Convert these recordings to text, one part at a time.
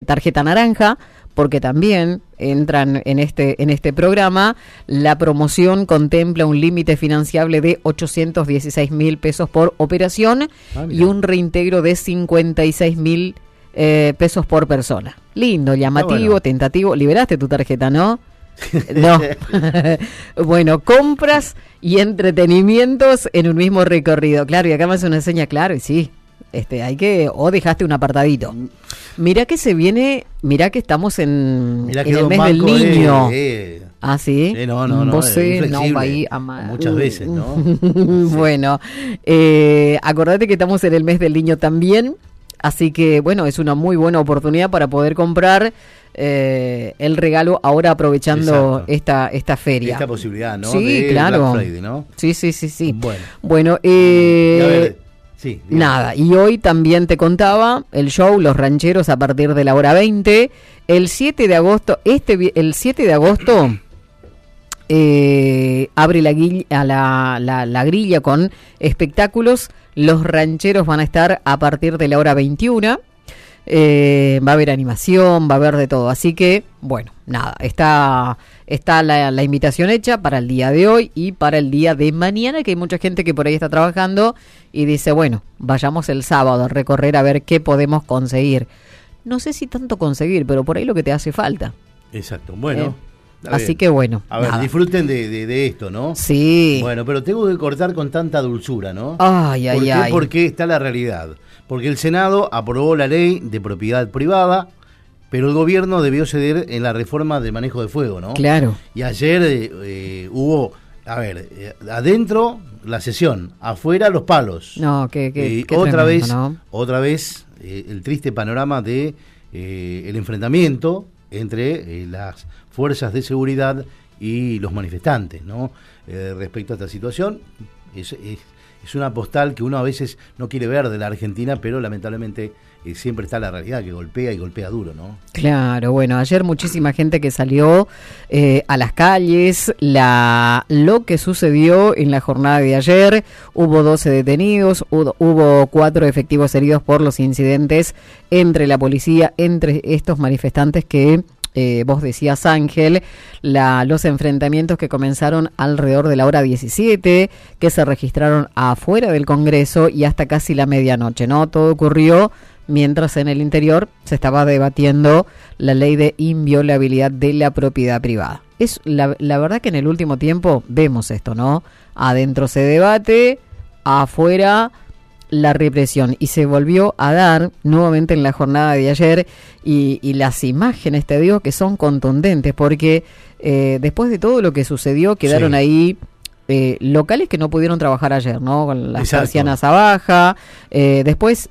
tarjeta naranja, porque también entran en este programa. La promoción contempla un límite financiable de 816.000 pesos por operación y un reintegro de 56.000 pesos por persona. Lindo, llamativo, tentativo. Liberaste tu tarjeta, ¿no? No. Bueno, compras y entretenimientos en un mismo recorrido. Claro, y acá me hace una seña, claro, y sí. Hay que, o dejaste un apartadito. Mirá que se viene, mirá que estamos en el mes del niño. Ah, sí. No, no, ahí muchas veces, ¿no? Bueno, acordate que estamos en el mes del niño también, así que bueno, es una muy buena oportunidad para poder comprar el regalo ahora aprovechando esta feria. Esta posibilidad, ¿no? Sí, de claro. Black Friday, ¿no? Sí. Bueno, a ver. Sí, nada, y hoy también te contaba el show Los Rancheros a partir de la hora 20. El 7 de agosto, abre la grilla con espectáculos. Los Rancheros van a estar a partir de la hora 21. Va a haber animación, va a haber de todo. Así que, bueno, nada, está la invitación hecha para el día de hoy y para el día de mañana, que hay mucha gente que por ahí está trabajando y dice, bueno, vayamos el sábado a recorrer a ver qué podemos conseguir. No sé si tanto conseguir, pero por ahí lo que te hace falta. Exacto, bueno. Así que bueno. A ver, disfruten de esto, ¿no? Sí. Bueno, pero tengo que cortar con tanta dulzura, ¿no? Ay. Porque está la realidad. Porque el Senado aprobó la ley de propiedad privada, pero el gobierno debió ceder en la reforma de manejo de fuego, ¿no? Claro. Y ayer hubo, adentro la sesión, afuera los palos. No, qué otra tremendo, vez, ¿no? Otra vez el triste panorama de el enfrentamiento entre las fuerzas de seguridad y los manifestantes, ¿no? Respecto a esta situación, es una postal que uno a veces no quiere ver de la Argentina, pero lamentablemente siempre está la realidad que golpea y golpea duro, ¿no? Claro, bueno, ayer muchísima gente que salió a las calles, lo que sucedió en la jornada de ayer, hubo 12 detenidos, hubo 4 efectivos heridos por los incidentes entre la policía, entre estos manifestantes que vos decías, Ángel, los enfrentamientos que comenzaron alrededor de la hora 17, que se registraron afuera del Congreso y hasta casi la medianoche, ¿no? Todo ocurrió mientras en el interior se estaba debatiendo la ley de inviolabilidad de la propiedad privada. Es la verdad que en el último tiempo vemos esto, ¿no? Adentro se debate, afuera la represión, y se volvió a dar nuevamente en la jornada de ayer, y las imágenes, te digo, que son contundentes, porque después de todo lo que sucedió quedaron ahí locales que no pudieron trabajar ayer, ¿no? Con las persianas a baja, después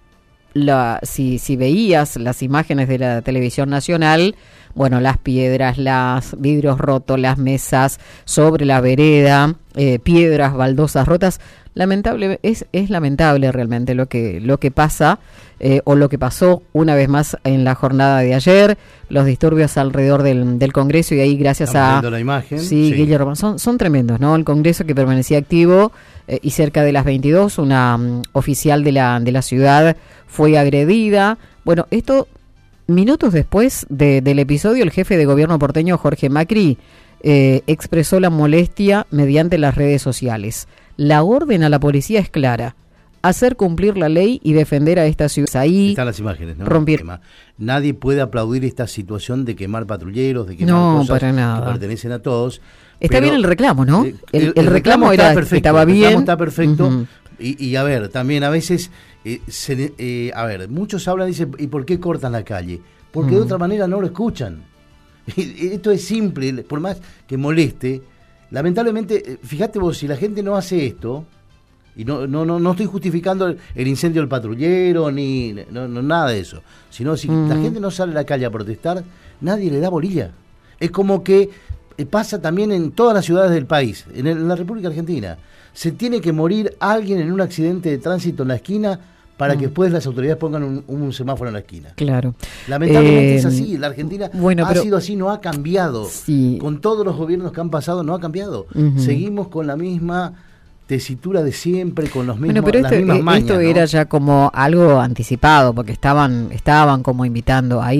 si veías las imágenes de la televisión nacional, bueno, las piedras, los vidrios rotos, las mesas sobre la vereda, piedras, baldosas rotas. Lamentable, es lamentable realmente lo que pasa o lo que pasó una vez más en la jornada de ayer, los disturbios alrededor del Congreso, y ahí gracias a la imagen, Guillermo, son tremendos, ¿no? El Congreso que permanecía activo y cerca de las 22 una oficial de la ciudad fue agredida. Bueno, esto minutos después del episodio, el jefe de gobierno porteño Jorge Macri expresó la molestia mediante las redes sociales. La orden a la policía es clara: hacer cumplir la ley y defender a esta ciudad. Ahí están las imágenes, ¿no? Nadie puede aplaudir esta situación de quemar patrulleros, de quemar cosas para nada, que pertenecen a todos. Está bien el reclamo, ¿no? El reclamo era perfecto, estaba bien. El reclamo está perfecto. Uh-huh. Y a ver, también a veces, muchos hablan y dicen, ¿y por qué cortan la calle? Porque de otra manera no lo escuchan. Esto es simple, por más que moleste. Lamentablemente, fíjate vos, si la gente no hace esto, y no estoy justificando el incendio del patrullero, ni nada de eso, sino si la gente no sale a la calle a protestar, nadie le da bolilla. Es como que pasa también en todas las ciudades del país, en la República Argentina. Se tiene que morir alguien en un accidente de tránsito en la esquina para que después las autoridades pongan un semáforo en la esquina. Claro. Lamentablemente es así. La Argentina ha sido así, no ha cambiado. Sí. Con todos los gobiernos que han pasado no ha cambiado. Uh-huh. Seguimos con la misma tesitura de siempre, con los mismos, las mismas mañas. Esto era ya como algo anticipado, porque estaban como invitando ahí.